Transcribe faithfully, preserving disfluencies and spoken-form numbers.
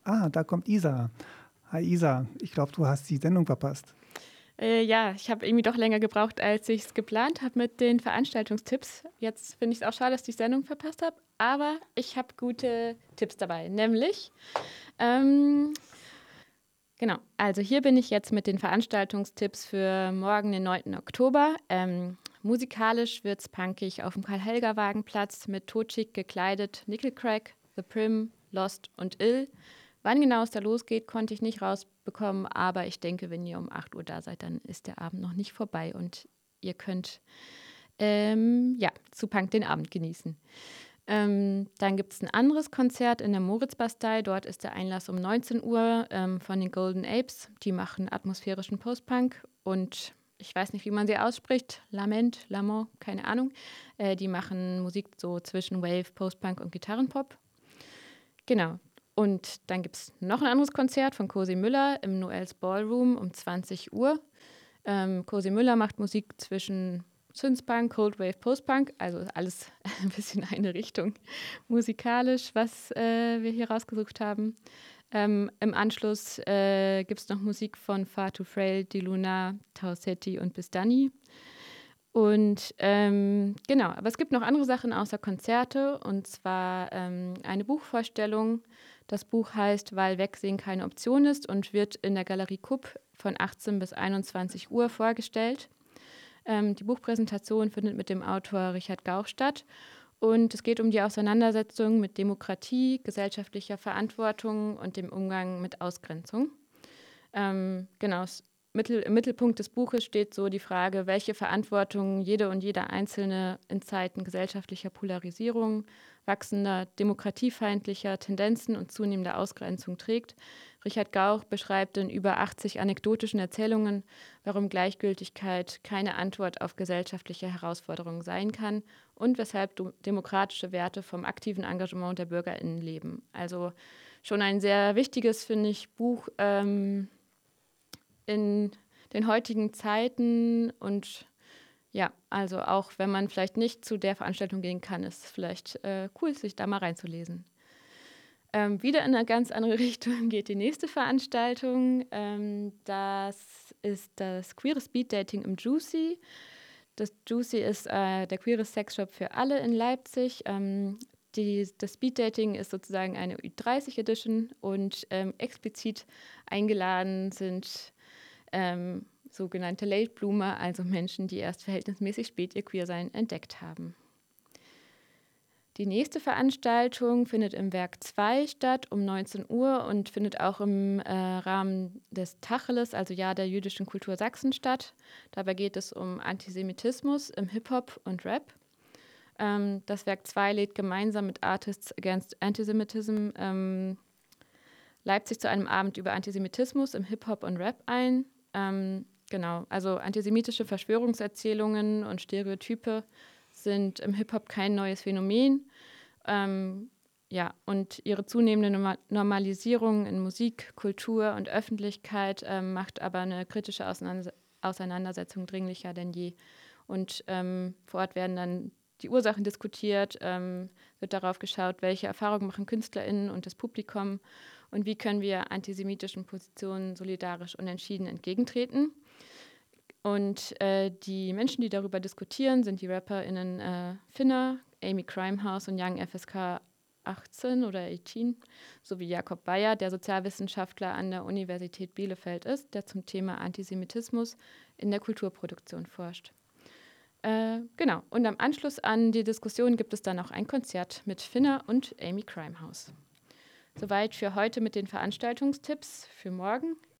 Ah, da kommt Isa. Hi Isa, ich glaube, du hast die Sendung verpasst. Äh, ja, ich habe irgendwie doch länger gebraucht, als ich es geplant habe mit den Veranstaltungstipps. Jetzt finde ich es auch schade, dass ich die Sendung verpasst habe, aber ich habe gute Tipps dabei. Nämlich, ähm, genau, also hier bin ich jetzt mit den Veranstaltungstipps für morgen, den neunten Oktober. Ähm, musikalisch wird es punkig auf dem Karl-Helger-Wagenplatz mit totschick gekleidet Nickelcrack, The Prim, Lost und Ill. Wann genau es da losgeht, konnte ich nicht rausbekommen, aber ich denke, wenn ihr um acht Uhr da seid, dann ist der Abend noch nicht vorbei und ihr könnt ähm, ja, zu Punk den Abend genießen. Ähm, dann gibt es ein anderes Konzert in der Moritzbastei. Dort ist der Einlass um neunzehn Uhr ähm, von den Golden Apes. Die machen atmosphärischen Postpunk und ich weiß nicht, wie man sie ausspricht. Lament, Lament, keine Ahnung. Äh, die machen Musik so zwischen Wave, Postpunk und Gitarrenpop. Genau. Und dann gibt es noch ein anderes Konzert von Cosi Müller im Noels Ballroom um zwanzig Uhr. Ähm, Cosi Müller macht Musik zwischen Synthpunk, Cold Wave, Postpunk, also alles ein bisschen eine Richtung musikalisch, was äh, wir hier rausgesucht haben. Ähm, Im Anschluss äh, gibt es noch Musik von Far Too Frail, Di Luna, Tausetti und Bistani. Und ähm, genau, aber es gibt noch andere Sachen außer Konzerte, und zwar ähm, eine Buchvorstellung. Das Buch heißt Weil Wegsehen keine Option ist und wird in der Galerie Kupp von achtzehn bis einundzwanzig Uhr vorgestellt. Ähm, die Buchpräsentation findet mit dem Autor Richard Gauch statt und es geht um die Auseinandersetzung mit Demokratie, gesellschaftlicher Verantwortung und dem Umgang mit Ausgrenzung. Ähm, genau, Mittel, im Mittelpunkt des Buches steht so die Frage, welche Verantwortung jede und jeder Einzelne in Zeiten gesellschaftlicher Polarisierung, wachsender demokratiefeindlicher Tendenzen und zunehmender Ausgrenzung trägt. Richard Gauch beschreibt in über achtzig anekdotischen Erzählungen, warum Gleichgültigkeit keine Antwort auf gesellschaftliche Herausforderungen sein kann und weshalb demokratische Werte vom aktiven Engagement der BürgerInnen leben. Also schon ein sehr wichtiges, finde ich, Buch, ähm, in den heutigen Zeiten, und ja, also auch wenn man vielleicht nicht zu der Veranstaltung gehen kann, ist es vielleicht äh, cool, sich da mal reinzulesen. Ähm, wieder in eine ganz andere Richtung geht die nächste Veranstaltung. Ähm, das ist das queere Speeddating im Juicy. Das Juicy ist äh, der queere Sexshop für alle in Leipzig. Ähm, die, das Speeddating ist sozusagen eine Ü dreißig Edition und ähm, explizit eingeladen sind ähm, sogenannte Late Bloomer, also Menschen, die erst verhältnismäßig spät ihr Queersein entdeckt haben. Die nächste Veranstaltung findet im Werk zwei statt um neunzehn Uhr und findet auch im äh, Rahmen des Tacheles, also Jahr der jüdischen Kultur Sachsen, statt. Dabei geht es um Antisemitismus im Hip-Hop und Rap. Ähm, das Werk zwei lädt gemeinsam mit Artists Against Antisemitism ähm, Leipzig zu einem Abend über Antisemitismus im Hip-Hop und Rap ein. Ähm, genau, also antisemitische Verschwörungserzählungen und Stereotype sind im Hip-Hop kein neues Phänomen. Ähm, ja, und ihre zunehmende Normalisierung in Musik, Kultur und Öffentlichkeit ähm, macht aber eine kritische Auseinander- Auseinandersetzung dringlicher denn je. Und ähm, vor Ort werden dann die Ursachen diskutiert, ähm, wird darauf geschaut, welche Erfahrungen machen KünstlerInnen und das Publikum und wie können wir antisemitischen Positionen solidarisch und entschieden entgegentreten. Und äh, die Menschen, die darüber diskutieren, sind die RapperInnen äh, Finna, Amy Crimehouse und Young F S K achtzehn oder achtzehn, sowie Jakob Bayer, der Sozialwissenschaftler an der Universität Bielefeld ist, der zum Thema Antisemitismus in der Kulturproduktion forscht. Äh, genau, und am Anschluss an die Diskussion gibt es dann auch ein Konzert mit Finna und Amy Crimehouse. Soweit für heute mit den Veranstaltungstipps für morgen.